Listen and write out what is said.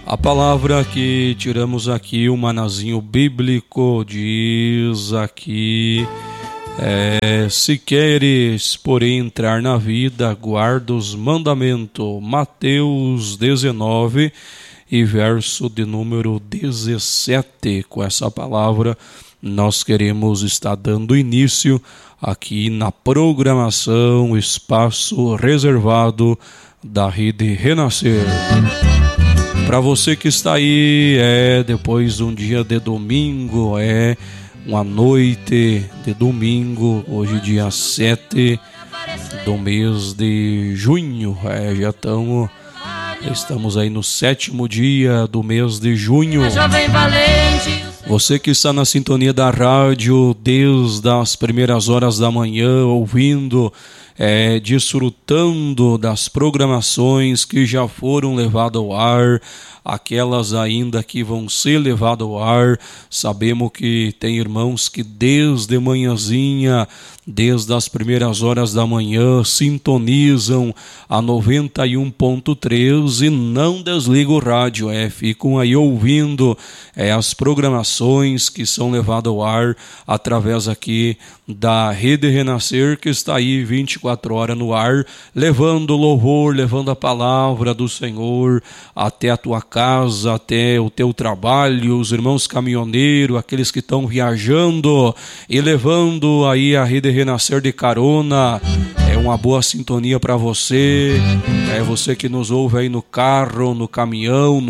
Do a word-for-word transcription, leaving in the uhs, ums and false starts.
A palavra que tiramos aqui, o manazinho bíblico, diz aqui: é, se queres, porém, entrar na vida, guarda os mandamentos. Mateus dezenove e verso de número dezessete. Com essa palavra, nós queremos estar dando início aqui na programação, espaço reservado da Rede Renascer. Para você que está aí, é depois de um dia de domingo, é uma noite de domingo, hoje dia sete do mês de junho, é, já estamos, estamos aí no sétimo dia do mês de junho. Você que está na sintonia da rádio desde as primeiras horas da manhã, ouvindo, É, desfrutando das programações que já foram levadas ao ar, aquelas ainda que vão ser levadas ao ar. Sabemos que tem irmãos que desde manhãzinha, desde as primeiras horas da manhã, sintonizam a noventa e um ponto três e não desligam o rádio, é, ficam aí ouvindo é, as programações que são levadas ao ar através aqui da Rede Renascer, que está aí vinte e quatro horas no ar, levando louvor, levando a palavra do Senhor até a tua casa, até o teu trabalho, os irmãos caminhoneiros, aqueles que estão viajando e levando aí a Rede Renascer de carona. É uma boa sintonia para você, é você que nos ouve aí no carro, no caminhão,